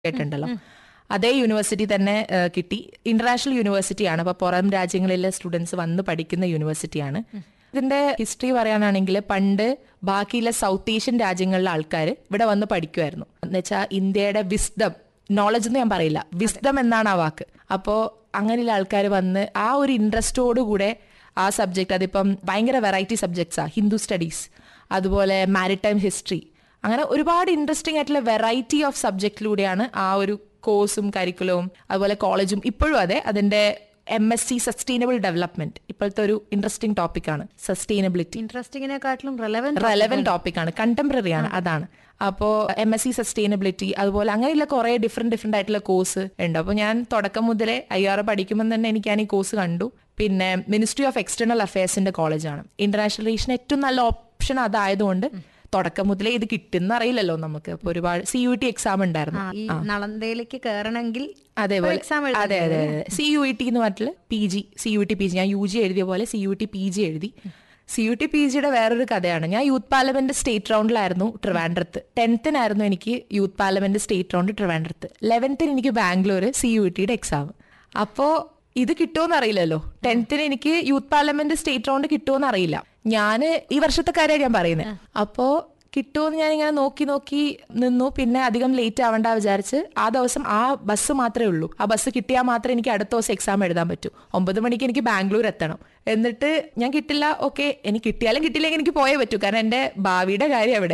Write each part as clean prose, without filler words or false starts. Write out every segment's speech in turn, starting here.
കേട്ടിട്ടുണ്ടല്ലോ. അതേ യൂണിവേഴ്സിറ്റി തന്നെ കിട്ടി. ഇന്റർനാഷണൽ യൂണിവേഴ്സിറ്റിയാണ്. അപ്പോൾ പുറം രാജ്യങ്ങളിലെ സ്റ്റുഡൻസ് വന്ന് പഠിക്കുന്ന യൂണിവേഴ്സിറ്റിയാണ്. ഇതിന്റെ ഹിസ്റ്ററി പറയാനാണെങ്കിൽ പണ്ട് ബാക്കിയുള്ള സൗത്ത് ഏഷ്യൻ രാജ്യങ്ങളിലെ ആൾക്കാർ ഇവിടെ വന്ന് പഠിക്കുമായിരുന്നു. എന്നുവെച്ചാൽ ഇന്ത്യയുടെ വിസ്ഡം, നോളജ് എന്ന് ഞാൻ പറയില്ല, വിസ്ഡം എന്നാണ് ആ വാക്ക്. അപ്പോൾ അങ്ങനെയുള്ള ആൾക്കാർ വന്ന് ആ ഒരു ഇൻട്രസ്റ്റോടുകൂടെ ആ സബ്ജക്റ്റ്, അതിപ്പം ഭയങ്കര വെറൈറ്റി സബ്ജക്ട്സാ, ഹിന്ദു സ്റ്റഡീസ്, അതുപോലെ മാരിടൈം ഹിസ്റ്ററി, അങ്ങനെ ഒരുപാട് ഇൻട്രസ്റ്റിംഗ് ആയിട്ടുള്ള വെറൈറ്റി ഓഫ് സബ്ജക്റ്റിലൂടെയാണ് ആ ഒരു കോഴ്സും കരിക്കുലവും അതുപോലെ കോളേജും ഇപ്പോഴും അതെ. അതിന്റെ MSc സസ്റ്റൈനബിൾ ഡെവലപ്മെന്റ് ഇപ്പോഴത്തെ ഒരു ഇൻട്രസ്റ്റിംഗ് ടോപ്പിക്കാണ്. സസ്റ്റൈനബിലിറ്റി ഇൻട്രസ്റ്റിങ്ങിനെക്കാട്ടിലും റെലവെന്റ് ടോപ്പിക്കാണ്, കണ്ടംപററി ആണ്, അതാണ്. അപ്പോൾ MSc സസ്റ്റൈനബിലിറ്റി അതുപോലെ അങ്ങനെയുള്ള കുറെ ഡിഫറെന്റ് ആയിട്ടുള്ള കോഴ്സ് ഉണ്ട്. അപ്പോൾ ഞാൻ തുടക്കം മുതലേ IR പഠിക്കുമ്പോൾ തന്നെ എനിക്ക് ഞാൻ ഈ കോഴ്സ് കണ്ടു. പിന്നെ മിനിസ്ട്രി ഓഫ് എക്സ്റ്റേണൽ അഫയേഴ്സിന്റെ കോളേജാണ്. ഇന്റർനാഷണൽ റിലേഷൻ ഏറ്റവും നല്ല ഓപ്ഷൻ അതായതുകൊണ്ട് തുടക്കം മുതലേ ഇത് കിട്ടുന്ന അറിയില്ലല്ലോ നമുക്ക്. അപ്പൊ ഒരുപാട് CUET എക്സാം ഉണ്ടായിരുന്നു. ഈ നളന്തയിലേക്ക് കയറണമെങ്കിൽ അതേപോലെ അതെ CUET എന്ന് പറഞ്ഞിട്ട് CUET PG ഞാൻ UG എഴുതിയ പോലെ CUET PG എഴുതി. CUET PGയുടെ വേറൊരു കഥയാണ്. ഞാൻ യൂത്ത് പാർലമെന്റ് സ്റ്റേറ്റ് റൗണ്ടിലായിരുന്നു ട്രിവാൻഡ്രത്ത്. 10th എനിക്ക് യൂത്ത് പാർലമെന്റ് സ്റ്റേറ്റ് റൗണ്ട് ട്രിവാൻഡ്രത്ത്. 11th എനിക്ക് ബാംഗ്ലൂർ CUETയുടെ എക്സാം. അപ്പോ ഇത് കിട്ടുമോന്ന് അറിയില്ലല്ലോ. 10th എനിക്ക് യൂത്ത് പാർലമെന്റ് സ്റ്റേറ്റ് റൗണ്ട് കിട്ടുമോന്ന് അറിയില്ല. ഞാൻ ഈ വർഷത്തെ കാര്യമാണ് ഞാൻ പറയുന്നത്. അപ്പോ കിട്ടുമെന്ന് ഞാനിങ്ങനെ നോക്കി നിന്നു. പിന്നെ അധികം ലേറ്റ് ആവണ്ട വിചാരിച്ച് ആ ദിവസം ആ ബസ് മാത്രമേ ഉള്ളൂ. ആ ബസ് കിട്ടിയാൽ മാത്രമേ എനിക്ക് അടുത്ത ദിവസം എക്സാം എഴുതാൻ പറ്റൂ. 9 മണിക്ക് എനിക്ക് ബാംഗ്ലൂർ എത്തണം. എന്നിട്ട് ഞാൻ കിട്ടില്ല, ഓക്കെ, എനിക്ക് കിട്ടിയാലും കിട്ടിയില്ലെങ്കിൽ എനിക്ക് പോയേ പറ്റൂ. കാരണം എന്റെ ഭാവിയുടെ കാര്യം അവിടെ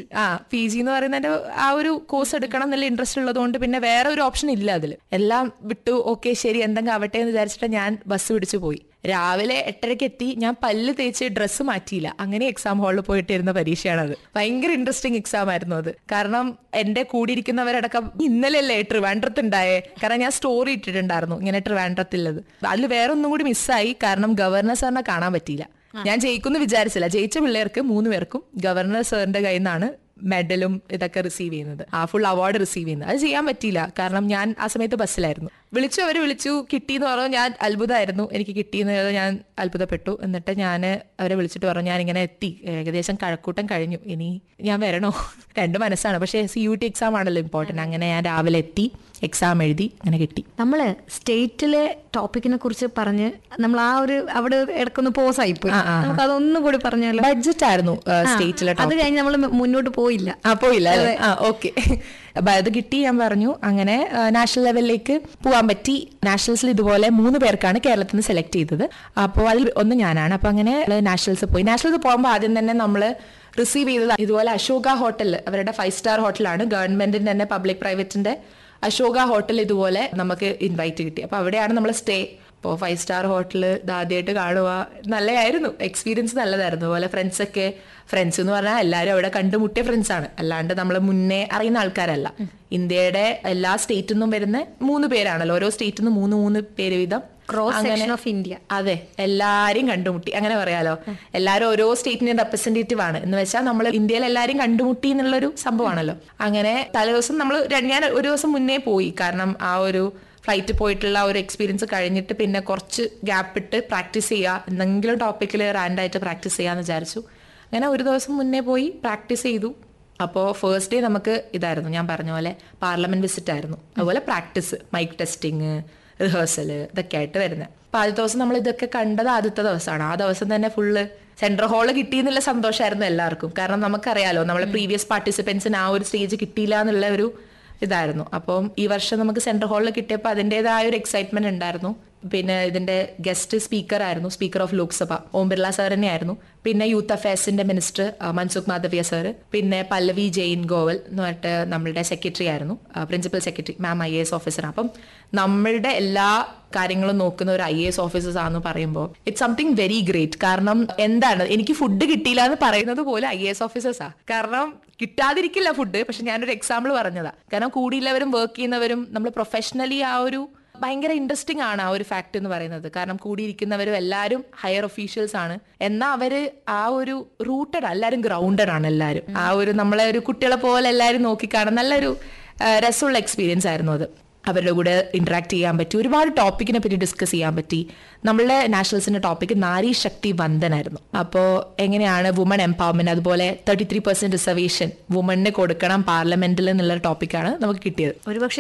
PG എന്ന് പറയുന്ന എന്റെ ആ ഒരു കോഴ്സ് എടുക്കണം എന്നുള്ള ഇൻട്രസ്റ്റ് ഉള്ളതുകൊണ്ട് പിന്നെ വേറെ ഒരു ഓപ്ഷൻ ഇല്ല അതിൽ. എല്ലാം വിട്ടു, ഓക്കെ ശരി എന്തെങ്കിലും ആവട്ടെ എന്ന് വിചാരിച്ചിട്ട് ഞാൻ ബസ് പിടിച്ചു പോയി. രാവിലെ 8:30 എത്തി. ഞാൻ പല്ല് തേച്ച് ഡ്രസ്സ് മാറ്റിയില്ല, അങ്ങനെ എക്സാം ഹാളിൽ പോയിട്ടിരുന്ന പരീക്ഷയാണത്. ഭയങ്കര ഇൻട്രസ്റ്റിംഗ് എക്സാം ആയിരുന്നു അത്. കാരണം എന്റെ കൂടിയിരിക്കുന്നവരടക്കം ഇന്നലെയല്ലേ ട്രിവാൻഡ്രത്ത് ഉണ്ടായേ. കാരണം ഞാൻ സ്റ്റോറി ഇട്ടിട്ടുണ്ടായിരുന്നു ഇങ്ങനെ ട്രിവാൻഡ്രത്തുള്ളത്. അതിൽ വേറെ ഒന്നും കൂടി മിസ്സായി. കാരണം ഗവർണർ സാറിനെ കാണാൻ പറ്റിയില്ല. ഞാൻ ജയിക്കുമെന്ന് വിചാരിച്ചില്ല. ജയിച്ച പിള്ളേർക്ക് 3 പേർക്കും ഗവർണർ സാറിന്റെ കയ്യിൽ നിന്നാണ് മെഡലും ഇതൊക്കെ റിസീവ് ചെയ്യുന്നത്, ആ ഫുൾ അവാർഡ് റിസീവ് ചെയ്യുന്നത്. അത് ചെയ്യാൻ പറ്റിയില്ല. കാരണം ഞാൻ ആ സമയത്ത് ബസ്സിലായിരുന്നു. അവര് വിളിച്ചു, കിട്ടിയെന്ന് പറഞ്ഞു. ഞാൻ അത്ഭുതമായിരുന്നു. എനിക്ക് കിട്ടിയെന്ന് ഞാൻ അത്ഭുതപ്പെട്ടു. എന്നിട്ട് ഞാൻ അവരെ വിളിച്ചിട്ട് പറഞ്ഞു ഞാൻ ഇങ്ങനെ എത്തി, ഏകദേശം കഴക്കൂട്ടം കഴിഞ്ഞു, ഇനി ഞാൻ വരണോ? 2 മനസ്സാണ്. പക്ഷേ CUET എക്സാം ആണല്ലോ ഇമ്പോർട്ടന്റ്. അങ്ങനെ ഞാൻ രാവിലെ എത്തി, എക്സാം എഴുതി, അങ്ങനെ കിട്ടി. നമ്മള് സ്റ്റേറ്റിലെ ടോപ്പിക്കിനെ കുറിച്ച് പറഞ്ഞ് നമ്മൾ ആ ഒരു അവിടെ ഇടക്കൊന്ന് പോസ് ആയിപ്പോയി. നമുക്ക് അതൊന്നും കൂടി പറഞ്ഞാലോ? ബഡ്ജറ്റ് ആയിരുന്നു സ്റ്റേറ്റിലെ. അത് കഴിഞ്ഞ് നമ്മൾ മുന്നോട്ട് പോയില്ല. പോയില്ല. ഓക്കെ, അത് കിട്ടി. ഞാൻ പറഞ്ഞു അങ്ങനെ നാഷണൽ ലെവലിലേക്ക് പോകാൻ പറ്റി. നാഷണൽസിൽ ഇതുപോലെ 3 പേർക്കാണ് കേരളത്തിൽ നിന്ന് സെലക്ട് ചെയ്തത്. അപ്പോൾ അതിൽ ഒന്ന് ഞാനാണ്. അപ്പൊ അങ്ങനെ നാഷണൽസ് പോയി. നാഷണൽസ് പോകുമ്പോൾ ആദ്യം തന്നെ നമ്മൾ റിസീവ് ചെയ്തത് ഇതുപോലെ അശോക ഹോട്ടൽ, അവരുടെ 5 സ്റ്റാർ ഹോട്ടലാണ്. ഗവൺമെന്റിന്റെ തന്നെ പബ്ലിക് പ്രൈവറ്റിന്റെ അശോക ഹോട്ടൽ ഇതുപോലെ നമുക്ക് ഇൻവൈറ്റ് കിട്ടി. അപ്പൊ അവിടെയാണ് നമ്മൾ സ്റ്റേ. ഇപ്പോൾ 5 സ്റ്റാർ ഹോട്ടൽ ആദ്യമായിട്ട് കാണുക, നല്ലതായിരുന്നു, എക്സ്പീരിയൻസ് നല്ലതായിരുന്നു. അതുപോലെ ഫ്രണ്ട്സ് എന്ന് പറഞ്ഞാൽ എല്ലാവരും അവിടെ കണ്ടുമുട്ടിയ ഫ്രണ്ട്സാണ്, അല്ലാണ്ട് നമ്മൾ മുന്നേ അറിയുന്ന ആൾക്കാരല്ല. ഇന്ത്യയുടെ എല്ലാ സ്റ്റേറ്റിൽ നിന്നും വരുന്ന 3 പേരാണല്ലോ, ഓരോ സ്റ്റേറ്റിൽ നിന്നും 3 പേര് വീതം. Of India. അതെ, എല്ലാരും കണ്ടുമുട്ടി, അങ്ങനെ പറയാലോ. എല്ലാരും ഓരോ സ്റ്റേറ്റിന്റെ റെപ്രസെന്റേറ്റീവ് ആണ് എന്ന് വെച്ചാൽ നമ്മൾ ഇന്ത്യയിൽ എല്ലാരും കണ്ടുമുട്ടി എന്നുള്ളൊരു സംഭവമാണല്ലോ. അങ്ങനെ തലേദിവസം ഞാൻ ഒരു ദിവസം മുന്നേ പോയി. കാരണം ആ ഒരു ഫ്ലൈറ്റ് പോയിട്ടുള്ള ഒരു എക്സ്പീരിയൻസ് കഴിഞ്ഞിട്ട് പിന്നെ കുറച്ച് ഗ്യാപ്പ് ഇട്ട് പ്രാക്ടീസ് ചെയ്യുക, എന്തെങ്കിലും ടോപ്പിക്കിൽ റാൻഡായിട്ട് പ്രാക്ടീസ് ചെയ്യാന്ന് വിചാരിച്ചു. അങ്ങനെ ഒരു ദിവസം മുന്നേ പോയി പ്രാക്ടീസ് ചെയ്തു. അപ്പോൾ ഫസ്റ്റ് ഡേ നമുക്ക് ഇതായിരുന്നു, ഞാൻ പറഞ്ഞ പോലെ പാർലമെന്റ് വിസിറ്റ് ആയിരുന്നു. അതുപോലെ പ്രാക്ടീസ്, മൈക്ക് ടെസ്റ്റിങ്, റിഹേഴ്സല്, ഇതൊക്കെ ആയിട്ട് വരുന്നത്. അപ്പൊ ആദ്യത്തെ ദിവസം നമ്മൾ ഇതൊക്കെ കണ്ടത് ആദ്യത്തെ ദിവസമാണ്. ആ ദിവസം തന്നെ ഫുള്ള് സെൻട്രൽ ഹാള് കിട്ടിയെന്നുള്ള സന്തോഷമായിരുന്നു എല്ലാവർക്കും. കാരണം നമുക്കറിയാലോ നമ്മളെ പ്രീവിയസ് പാർട്ടിസിപ്പൻസിന് ആ ഒരു സ്റ്റേജ് കിട്ടിയില്ല എന്നുള്ള ഒരു ഇതായിരുന്നു. അപ്പം ഈ വർഷം നമുക്ക് സെൻട്രൽ ഹാളിൽ കിട്ടിയപ്പോൾ അതിൻ്റെതായ ഒരു എക്സൈറ്റ്മെന്റ് ഉണ്ടായിരുന്നു. പിന്നെ ഇതിന്റെ ഗസ്റ്റ് സ്പീക്കർ ആയിരുന്നു speaker of Lok Sabha Om Birla sir തന്നെയായിരുന്നു. പിന്നെ യൂത്ത് അഫയേഴ്സിന്റെ മിനിസ്റ്റർ മൻസുഖ് മാധവ്യ സാർ, പിന്നെ പല്ലവി ജെയിൻ ഗോവൽ എന്ന് പറഞ്ഞിട്ട് നമ്മളുടെ സെക്രട്ടറി ആയിരുന്നു, പ്രിൻസിപ്പൽ സെക്രട്ടറി മാം IAS ഓഫീസർ. അപ്പം നമ്മളുടെ എല്ലാ കാര്യങ്ങളും നോക്കുന്ന ഒരു IAS ഓഫീസേഴ്സ് ആണെന്ന് പറയുമ്പോൾ ഇറ്റ്സ് സംതിങ് വെരി ഗ്രേറ്റ്. കാരണം എന്താണ്, എനിക്ക് ഫുഡ് കിട്ടിയില്ല എന്ന് പറയുന്നത് പോലെ IAS ഓഫീസേഴ്സാ. കാരണം കിട്ടാതിരിക്കില്ല ഫുഡ്, പക്ഷെ ഞാനൊരു എക്സാമ്പിൾ പറഞ്ഞതാ. കാരണം കൂടിയുള്ളവരും വർക്ക് ചെയ്യുന്നവരും നമ്മൾ പ്രൊഫഷണലി ആ ഒരു ഭയങ്കര ഇൻട്രസ്റ്റിംഗ് ആണ് ആ ഒരു ഫാക്ട് എന്ന് പറയുന്നത്. കാരണം കൂടിയിരിക്കുന്നവരും എല്ലാവരും ഹയർ ഒഫീഷ്യൽസ് ആണ്. എന്നാൽ അവര് ആ ഒരു റൂട്ടഡ്, എല്ലാവരും ഗ്രൗണ്ടഡ് ആണ്. എല്ലാവരും ആ ഒരു നമ്മളെ ഒരു കുട്ടികളെ പോലെ എല്ലാവരും നോക്കിക്കാണും. നല്ലൊരു രസമുള്ള എക്സ്പീരിയൻസ് ആയിരുന്നു അത്. അവരുടെ കൂടെ ഇന്ററാക്ട് ചെയ്യാൻ പറ്റി, ഒരുപാട് ടോപ്പിക്കിനെ പറ്റി ഡിസ്കസ് ചെയ്യാൻ പറ്റി. നമ്മളുടെ നാഷണൽസിന്റെ ടോപ്പിക് നാരി ശക്തി വന്ദനായിരുന്നു. അപ്പോൾ എങ്ങനെയാണ് വുമൺ എംപവർമെന്റ്, അതുപോലെ 33% റിസർവേഷൻ വുമണിന് കൊടുക്കണം പാർലമെന്റിൽ എന്നുള്ള ടോപ്പിക്കാണ് നമുക്ക് കിട്ടിയത്. ഒരുപക്ഷെ